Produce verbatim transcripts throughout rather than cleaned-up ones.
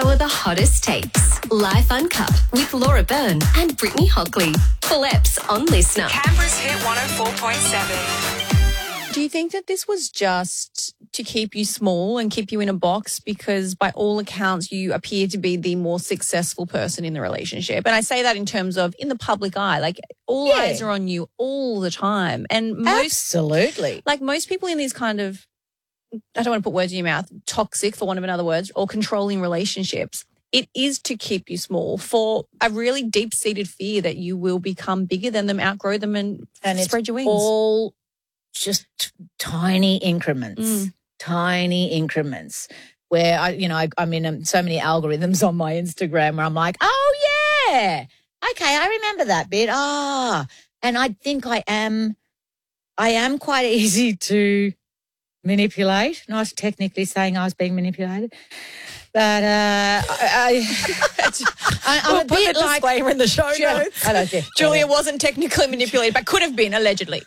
Uncover the hottest takes. Life Uncut with Laura Byrne and Brittany Hockley. Full eps on Listener. Canberra's Hit one oh four point seven. Do you think that this was just to keep you small and keep you in a box because by all accounts you appear to be the more successful person in the relationship? And I say that in terms of in the public eye, like all Yeah. eyes are on you all the time. And most, Absolutely. like most people in these kind of, I don't want to put words in your mouth, toxic for want of another word, or controlling relationships, it is to keep you small for a really deep-seated fear that you will become bigger than them, outgrow them and, And it's spread your wings. all just t- tiny increments, Mm. tiny increments where I, you know, I, I'm in um, so many algorithms on my Instagram where I'm like, oh yeah, okay, I remember that bit. Ah, and I think I am, I am quite easy to manipulate. Not technically saying I was being manipulated, but uh, I, I, I, I'm We'll a put bit the like disclaimer in the show Yeah, notes. I don't care. Julia wasn't technically manipulated, but could have been, allegedly.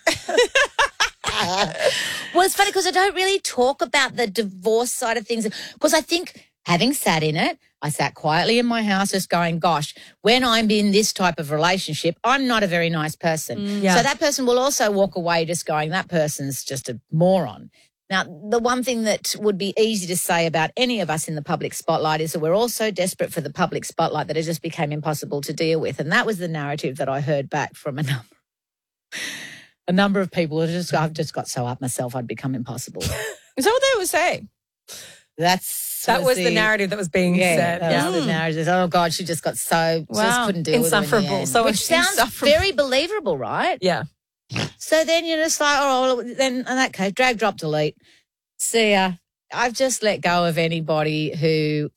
Well, it's funny because I don't really talk about the divorce side of things because I think having sat in it, I sat quietly in my house just going, gosh, when I'm in this type of relationship, I'm not a very nice person. yeah. So that person will also walk away just going, that person's just a moron. Now, the one thing that would be easy to say about any of us in the public spotlight is that we're all so desperate for the public spotlight that it just became impossible to deal with. And that was the narrative that I heard back from a number a number of people. Who just, I've just got so up myself, I'd become impossible. Is that what they were saying? That's That was the narrative that was being Yeah, said. that Yeah. was the narrative. Oh God, she just got so just Wow. couldn't deal with it in the Insufferable. end. So which it's sounds insufferable. very believable, right? Yeah. So then you're just like, oh, well, then in that case, drag, drop, delete. See ya. I've just let go of anybody who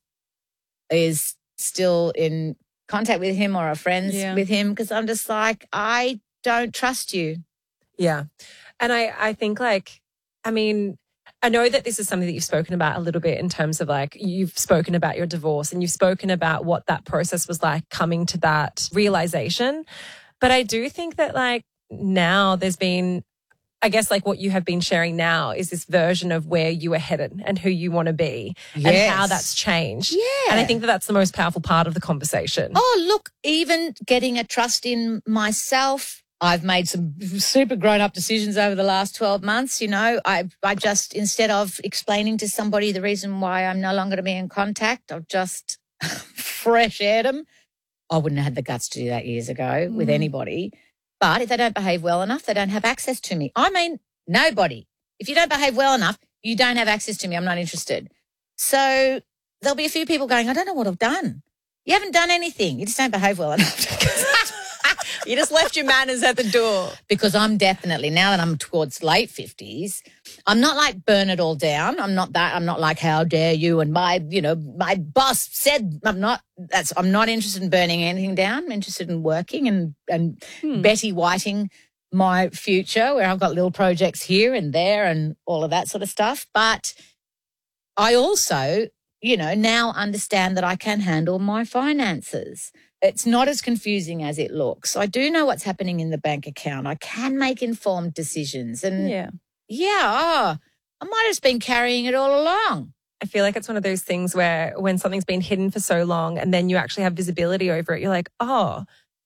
is still in contact with him or are friends Yeah. with him because I'm just like, I don't trust you. Yeah. And I, I think like, I mean, I know that this is something that you've spoken about a little bit in terms of like, you've spoken about your divorce and you've spoken about what that process was like coming to that realization. But I do think that like now there's been, I guess like what you have been sharing now is this version of where you are headed and who you want to be and Yes. how that's changed. Yeah. And I think that that's the most powerful part of the conversation. Oh, look, even getting a trust in myself. I've made some super grown-up decisions over the last twelve months. You know, I I just, instead of explaining to somebody the reason why I'm no longer to be in contact, I've just fresh aired them. I wouldn't have had the guts to do that years ago with anybody. But if they don't behave well enough, they don't have access to me. I mean, nobody. If you don't behave well enough, you don't have access to me. I'm not interested. So there'll be a few people going, I don't know what I've done. You haven't done anything. You just don't behave well enough. You just left your manners at the door. Because I'm definitely, now that I'm towards late fifties, I'm not like burn it all down. I'm not that. I'm not like, how dare you? And my, you know, my boss said, I'm not, that's, I'm not interested in burning anything down. I'm interested in working and, and Hmm. Betty Whiting my future where I've got little projects here and there and all of that sort of stuff. But I also, you know, now understand that I can handle my finances. It's not as confusing as it looks. I do know what's happening in the bank account. I can make informed decisions. And yeah, Yeah. oh, I might have just been carrying it all along. I feel like it's one of those things where when something's been hidden for so long and then you actually have visibility over it, you're like, oh,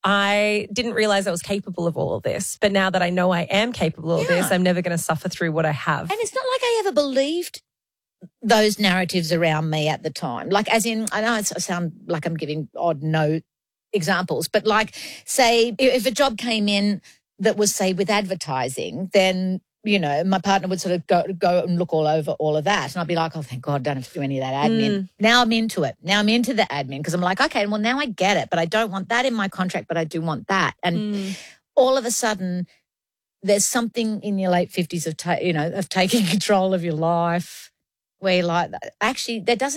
I didn't realize I was capable of all of this. But now that I know I am capable of Yeah. this, I'm never going to suffer through what I have. And it's not like I ever believed those narratives around me at the time. Like, as in, I know it's, I sound like I'm giving odd no examples, but like, say, if a job came in that was, say, with advertising, then, you know, my partner would sort of go go and look all over all of that. And I'd be like, oh, thank God, I don't have to do any of that admin. Mm. Now I'm into it. Now I'm into the admin because I'm like, okay, well, now I get it, but I don't want that in my contract, but I do want that. And Mm. all of a sudden, there's something in your late fifties of, ta- you know, of taking control of your life where you're like, actually, there doesn't